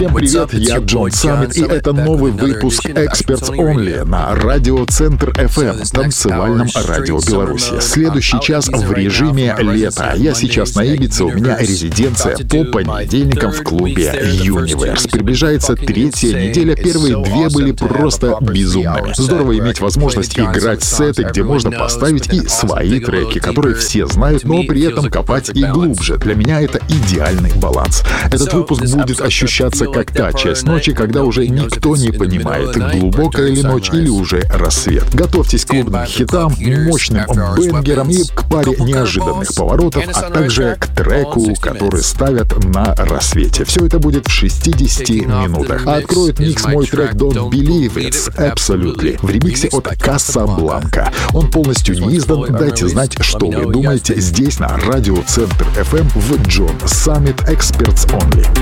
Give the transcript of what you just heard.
Всем привет, я Джон Саммит, и это новый выпуск Experts Only на Радио Центр FM, танцевальном радио Беларуси. Следующий час в режиме лета. Я сейчас на Ибице, у меня резиденция по понедельникам в клубе Universe. Приближается третья неделя, первые две были просто безумными. Здорово иметь возможность играть сеты, где можно поставить и свои треки, которые все знают, но при этом копать и глубже. Для меня это идеальный баланс. Этот выпуск будет ощущаться как та часть ночи, когда уже никто не понимает, глубокая ли ночь или уже рассвет. Готовьтесь к клубным хитам, мощным бенгерам и к паре неожиданных поворотов, а также к треку, который ставят на рассвете. Все это будет в 60 минутах. А откроет микс мой трек Don't Believe It's Absolutely в ремиксе от Casablanca. Он полностью не издан. Дайте знать, что вы думаете здесь на Радио Центр FM в Джон Саммит Experts Only.